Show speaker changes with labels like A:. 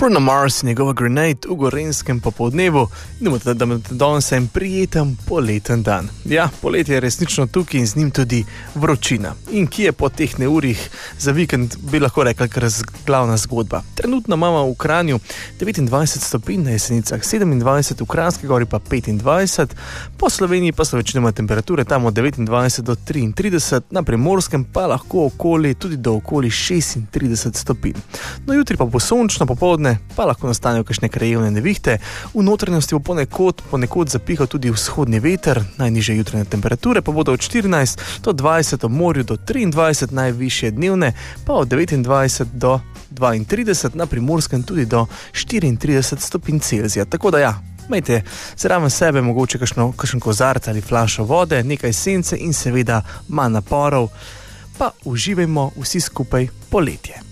A: Bruno Mars in njegova Grenade v Gorenjskem popoldnevu in da imate danes en prijeten poleten dan. Ja, poletje je resnično tukaj in z njim tudi vročina. In ki je po teh neurjih za vikend, bi lahko rekli, kar glavna zgodba. Trenutno imamo v Kranju 29 stopinj, na Jesenicah 27, v Kranjski Gori pa 25, po Sloveniji pa so večinoma temperature tam od 29 do 33, na Primorskem pa lahko tudi do okoli 36 stopinj. No, jutri pa bo sončno, popoldne pa lahko nastanejo kakšne krajevne nevihte, v notranjosti bo ponekod zapihal tudi vzhodni veter, najnižje jutranje temperature pa bodo od 14 do 20, ob morju do 23, najvišje dnevne pa od 29 do 32, na Primorskem tudi do 34 stopinj Celzija. Tako da ja, imejte zraven sebe mogoče kakšen kozarc ali flašo vode, nekaj sence in seveda manj naporov, pa uživajmo vsi skupaj poletje.